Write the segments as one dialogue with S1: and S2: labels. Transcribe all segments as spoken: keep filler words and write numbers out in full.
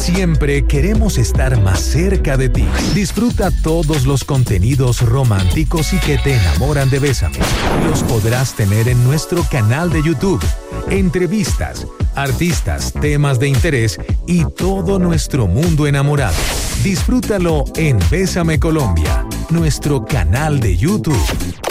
S1: Siempre queremos estar más cerca de ti. Disfruta todos los contenidos románticos y que te enamoran de Bésame. Los podrás tener en nuestro canal de YouTube. Entrevistas, artistas, temas de interés y todo nuestro mundo enamorado. Disfrútalo en Bésame Colombia, nuestro canal de YouTube.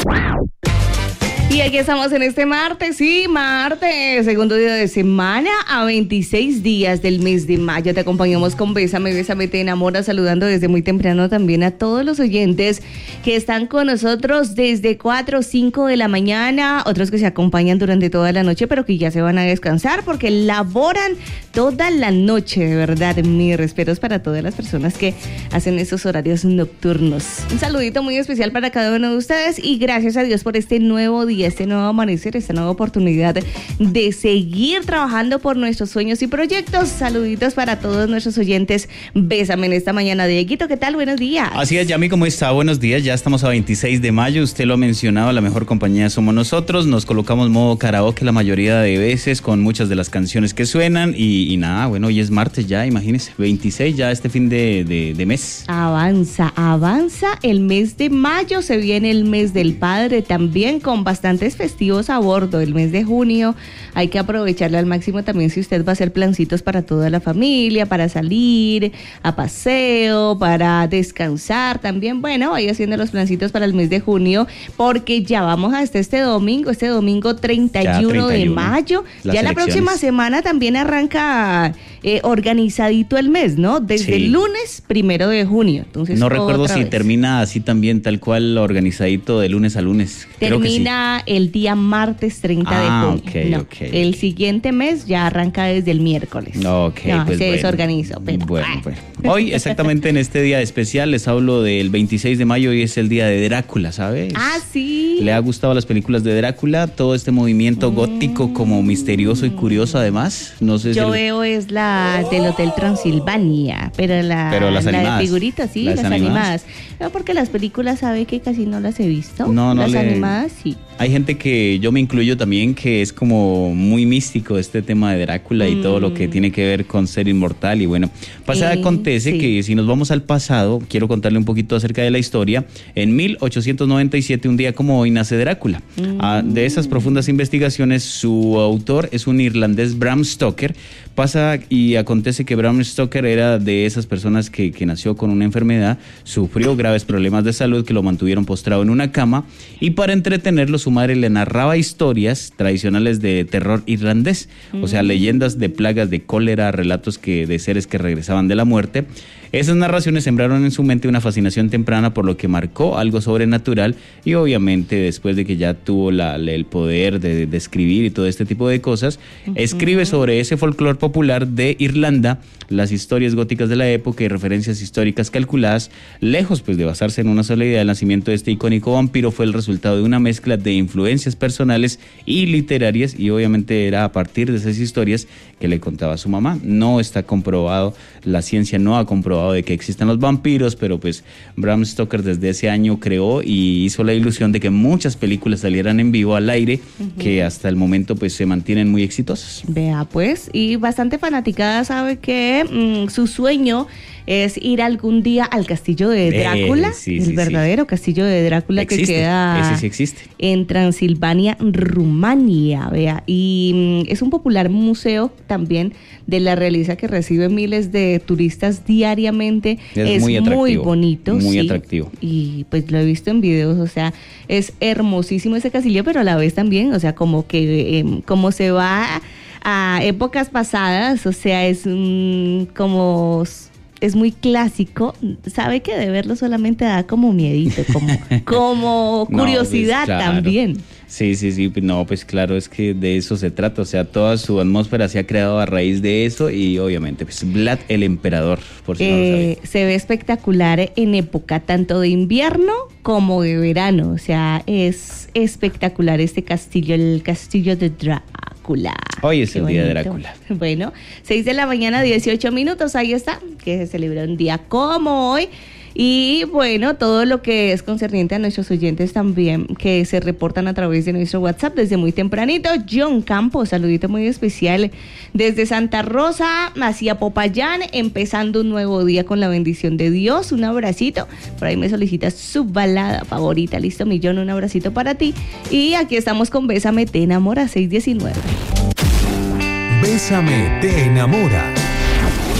S2: Y aquí estamos en este martes, sí, martes, segundo día de semana, a veintiséis días del mes de mayo. Te acompañamos con Bésame, Bésame, te enamora, saludando desde muy temprano también a todos los oyentes que están con nosotros desde cuatro o cinco de la mañana, otros que se acompañan durante toda la noche, pero que ya se van a descansar porque laboran toda la noche, de verdad. Mis respetos para todas las personas que hacen esos horarios nocturnos. Un saludito muy especial para cada uno de ustedes y gracias a Dios por este nuevo día, este nuevo amanecer, esta nueva oportunidad de seguir trabajando por nuestros sueños y proyectos. Saluditos para todos nuestros oyentes. Bésame en esta mañana. Dieguito, ¿qué tal? Buenos días.
S3: Así es, Yami, ¿cómo está? Buenos días. Ya estamos a veintiséis de mayo. Usted lo ha mencionado, la mejor compañía somos nosotros. Nos colocamos modo karaoke la mayoría de veces con muchas de las canciones que suenan y, y nada, bueno, hoy es martes ya, imagínese, veintiséis ya este fin de, de, de mes.
S2: Avanza, avanza el mes de mayo. Se viene el mes del padre también con bastante festivos a bordo. El mes de junio hay que aprovecharlo al máximo también si usted va a hacer plancitos para toda la familia, para salir a paseo, para descansar también. Bueno, vaya haciendo los plancitos para el mes de junio porque ya vamos hasta este domingo, este domingo treinta y uno de mayo. Ya la próxima semana también arranca eh, organizadito el mes, ¿no? Desde sí. el lunes primero de junio. Entonces,
S3: no recuerdo si
S2: vez.
S3: termina así también, tal cual organizadito de lunes a lunes.
S2: Termina el día martes treinta
S3: ah,
S2: de junio.
S3: Okay,
S2: no,
S3: okay.
S2: El siguiente mes ya arranca desde el miércoles.
S3: Ok,
S2: no,
S3: pues
S2: se
S3: bueno.
S2: desorganizó. Pero,
S3: bueno, bueno. Hoy, exactamente en este día especial, les hablo del veintiséis de mayo y es el día de Drácula, ¿sabes?
S2: Ah, sí.
S3: ¿Le ha gustado las películas de Drácula? Todo este movimiento mm. gótico como misterioso y curioso además. No sé
S2: Yo
S3: si
S2: veo el... es la del Hotel Transilvania, pero la,
S3: pero las
S2: la
S3: animadas.
S2: de figuritas, sí, las, las animadas. animadas. No, porque las películas, ¿sabe que casi no las he visto?
S3: No, no
S2: Las
S3: le...
S2: animadas, sí.
S3: Hay gente que, yo me incluyo también, que es como muy místico este tema de Drácula mm. y todo lo que tiene que ver con ser inmortal. Y bueno, pasa, eh, acontece sí. que si nos vamos al pasado, quiero contarle un poquito acerca de la historia. En mil ochocientos noventa y siete, un día como hoy, nace Drácula. Mm. Ah, de esas profundas investigaciones, su autor es un irlandés, Bram Stoker. Pasa y acontece que Bram Stoker era de esas personas que, que nació con una enfermedad, sufrió graves problemas de salud que lo mantuvieron postrado en una cama y para entretenerlo su madre le narraba historias tradicionales de terror irlandés, mm. o sea, leyendas de plagas de cólera, relatos que de seres que regresaban de la muerte. Esas narraciones sembraron en su mente una fascinación temprana por lo que marcó algo sobrenatural y obviamente después de que ya tuvo la, el poder de, de escribir y todo este tipo de cosas, uh-huh. escribe sobre ese folclore popular de Irlanda, las historias góticas de la época y referencias históricas calculadas, lejos pues de basarse en una sola idea. El nacimiento de este icónico vampiro fue el resultado de una mezcla de influencias personales y literarias y obviamente era a partir de esas historias que le contaba a su mamá. No está comprobado, la ciencia no ha comprobado de que existan los vampiros, pero pues Bram Stoker desde ese año creó y hizo la ilusión de que muchas películas salieran en vivo al aire, uh-huh. que hasta el momento pues se mantienen muy exitosas.
S2: Vea pues, y bastante fanaticada sabe que mmm, su sueño es ir algún día al castillo de Drácula, eh, sí, el sí, verdadero sí. castillo de Drácula existe, que queda
S3: ese sí existe.
S2: en Transilvania, Rumania, vea, y mm, es un popular museo también de la realeza que recibe miles de turistas diariamente. Es, es muy, muy bonito,
S3: muy
S2: sí,
S3: atractivo.
S2: Y pues lo he visto en videos, o sea, es hermosísimo ese castillo, pero a la vez también, o sea, como que eh, como se va a épocas pasadas, o sea, es um, como es muy clásico, sabe que de verlo solamente da como miedito, como, como curiosidad no, pues, claro. también.
S3: Sí, sí, sí, no, pues claro, es que de eso se trata, o sea, toda su atmósfera se ha creado a raíz de eso y obviamente, pues Vlad el Emperador, por si eh, no lo sabía.
S2: Se ve espectacular en época tanto de invierno como de verano, o sea, es espectacular este castillo, el castillo de Drácula.
S3: Hoy es
S2: Qué
S3: el
S2: bonito.
S3: día de Drácula.
S2: Bueno, seis de la mañana, dieciocho minutos, ahí está, que se celebra un día como hoy. Y bueno, todo lo que es concerniente a nuestros oyentes también, que se reportan a través de nuestro WhatsApp desde muy tempranito. John Campos, saludito muy especial desde Santa Rosa hacia Popayán, empezando un nuevo día con la bendición de Dios. Un abracito. Por ahí me solicitas su balada favorita. Listo, mi John, un abracito para ti. Y aquí estamos con Bésame, te enamora, seis diecinueve.
S1: Bésame, te enamora.